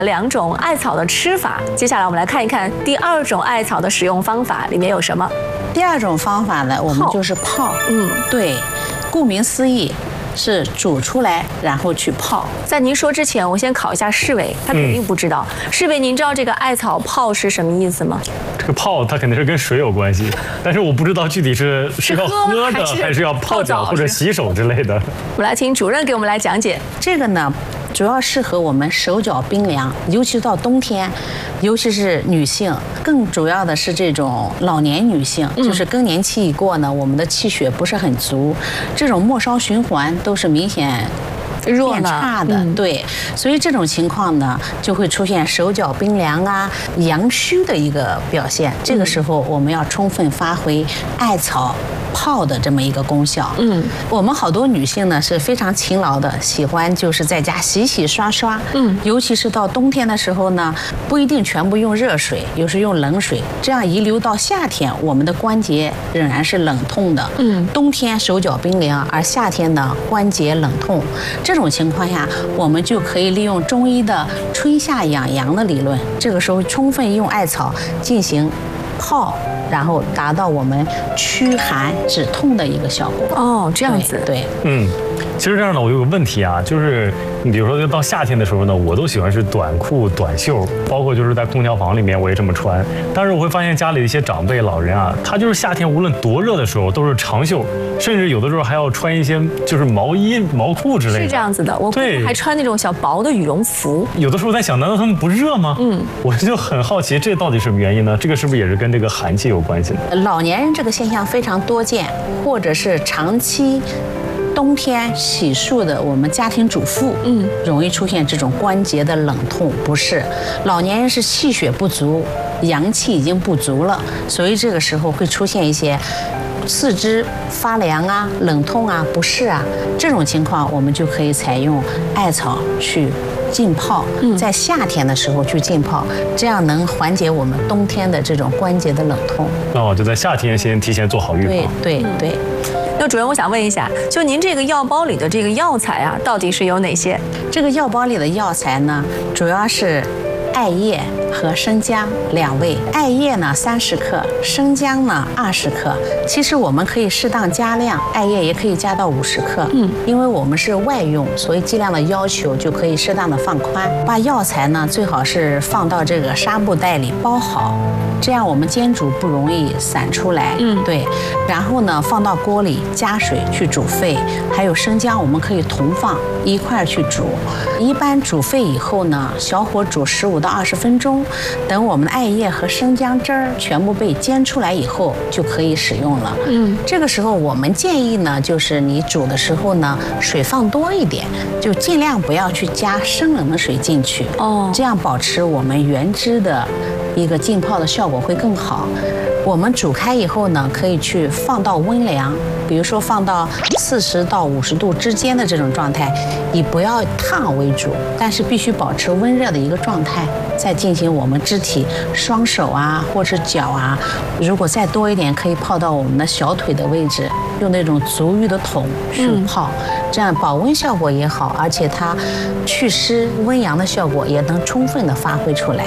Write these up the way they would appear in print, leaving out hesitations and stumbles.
2种艾草的吃法。接下来我们来看一看第2种艾草的使用方法里面有什么。 第2种方法呢，我们就是泡。对，顾名思义。是煮出来，然后去泡。 在您说之前，我先考一下世伟，他肯定不知道。世伟，您知道这个艾草泡是什么意思吗？ 这个泡它肯定是跟水有关系，但是我不知道具体是要喝的，还是要泡脚或者洗手之类的。 我们来请主任给我们来讲解。 这个呢，主要适合我们手脚冰凉，尤其到冬天，尤其是女性，更主要的是这种老年女性，就是更年期一过呢，我们的气血不是很足，这种末梢循环都是明显变差的，对，所以这种情况呢，就会出现手脚冰凉啊、阳虚的一个表现。这个时候，我们要充分发挥艾草泡的这么一个功效。我们好多女性呢是非常勤劳的，喜欢就是在家洗洗刷刷。尤其是到冬天的时候呢，不一定全部用热水，有时用冷水，这样遗留到夏天，我们的关节仍然是冷痛的。冬天手脚冰凉，而夏天呢关节冷痛。这种情况下，我们就可以利用中医的春夏养阳的理论，这个时候充分用艾草进行泡，然后达到我们驱寒止痛的一个效果。 哦，这样子， 对。 其实这样呢，我有个问题啊，就是你比如说到夏天的时候呢，我都喜欢是短裤短袖，包括就是在空调房里面我也这么穿。但是我会发现家里的一些长辈老人啊，他就是夏天无论多热的时候都是长袖，甚至有的时候还要穿一些就是毛衣毛裤之类的。 是这样子的，我还穿那种小薄的羽绒服。 有的时候在想，难道他们不热吗？我就很好奇，这到底什么原因呢？这个是不是也是跟这个寒气有关系呢？ 老年人这个现象非常多见，或者是长期冬天洗漱的我们家庭主妇，容易出现这种关节的冷痛不适。老年人是气血不足，阳气已经不足了，所以这个时候会出现一些四肢发凉啊、冷痛啊、不适啊，这种情况我们就可以采用艾草去浸泡，在夏天的时候去浸泡，这样能缓解我们冬天的这种关节的冷痛。 就在夏天先提前做好预防。 对。 那主任，我想问一下，就您这个药包里的这个药材啊，到底是有哪些？ 这个药包里的药材呢，主要是艾叶和生姜2味。艾叶呢30克，生姜呢20克。其实我们可以适当加量，艾叶也可以加到50克。因为我们是外用，所以剂量的要求就可以适当的放宽。把药材呢最好是放到这个纱布袋里包好，这样我们煎煮不容易散出来。对。然后呢放到锅里加水去煮沸，还有生姜我们可以同放一块去煮。一般煮沸以后呢，小火煮15到20分钟，等我们的艾叶和生姜汁儿全部被煎出来以后，就可以使用了。这个时候我们建议呢，就是你煮的时候呢，水放多一点，就尽量不要去加生冷的水进去。这样保持我们原汁的一个浸泡的效果会更好。我们煮开以后呢，可以去放到温凉，比如说放到40到50度之间的这种状态，以不要烫为主，但是必须保持温热的一个状态，再进行我们肢体双手啊，或是脚啊，如果再多一点，可以泡到我们的小腿的位置，用那种足浴的桶去泡，这样保温效果也好，而且它祛湿温阳的效果也能充分的发挥出来。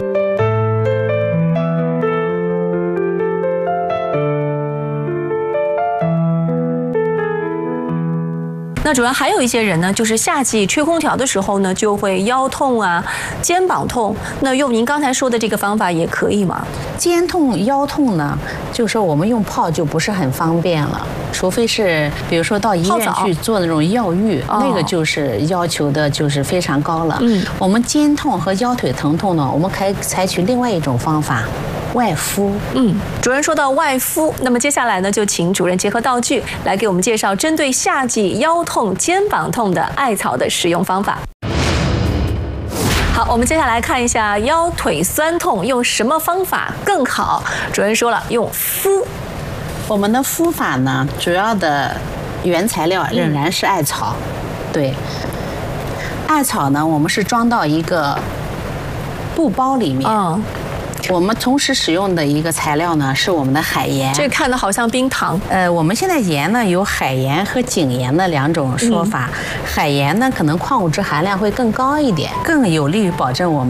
那主要还有一些人呢，就是夏季吹空调的时候呢，就会腰痛啊、肩膀痛。那用您刚才说的这个方法也可以吗？ 肩痛、腰痛呢，就是说我们用泡就不是很方便了，除非是比如说到医院去做那种药浴，那个就是要求的就是非常高了。我们肩痛和腰腿疼痛呢，我们可以采取另外一种方法。外敷。 主任说到外敷，那么接下来呢，就请主任结合道具来给我们介绍针对夏季腰痛、肩膀痛的艾草的使用方法。好，我们接下来看一下腰腿酸痛用什么方法更好。主任说了，用敷。 我们的敷法呢，主要的原材料仍然是艾草。对，艾草呢，我们是装到一个布包里面。 我们同时使用的一个材料呢是我们的海盐。 这看的好像冰糖。 我们现在盐呢有海盐和井盐的2种说法。海盐呢可能矿物质含量会更高一点，更有利于保证我们